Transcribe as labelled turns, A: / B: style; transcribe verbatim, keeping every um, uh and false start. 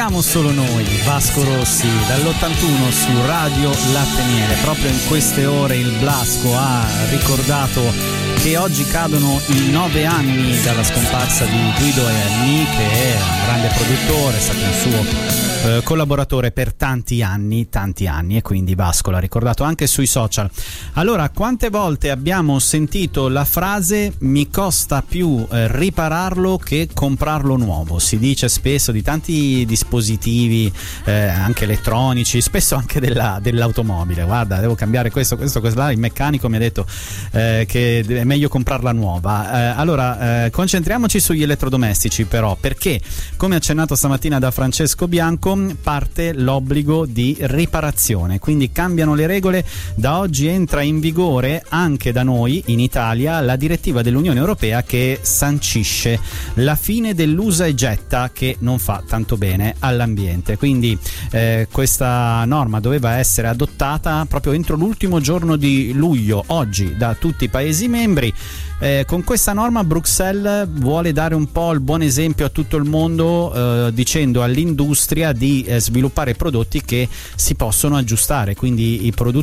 A: Siamo solo noi, Vasco Rossi, dall'ottantuno su Radio Latte Miele. Proprio in queste ore il Blasco ha ricordato che oggi cadono i nove anni dalla scomparsa di Guido Enni, che è un grande produttore, è stato un suo eh, collaboratore per tanti anni, tanti anni, e quindi Vasco l'ha ricordato anche sui social. Allora, quante volte abbiamo sentito la frase "mi costa più eh, ripararlo che comprarlo nuovo"? Si dice spesso di tanti dispositivi eh, anche elettronici, spesso anche della, dell'automobile. Guarda, devo cambiare questo, questo, questo là. Il meccanico mi ha detto eh, che è meglio comprarla nuova. Eh, allora, eh, concentriamoci sugli elettrodomestici però, perché come accennato stamattina da Francesco Bianco parte l'obbligo di riparazione, quindi cambiano le regole. Da oggi entra in vigore anche da noi in Italia la direttiva dell'Unione Europea che sancisce la fine dell'usa e getta, che non fa tanto bene all'ambiente. Quindi eh, questa norma doveva essere adottata proprio entro l'ultimo giorno di luglio, oggi, da tutti i Paesi membri. Eh, con questa norma Bruxelles vuole dare un po' il buon esempio a tutto il mondo, eh, dicendo all'industria di eh, sviluppare prodotti che si possono aggiustare, quindi i produttori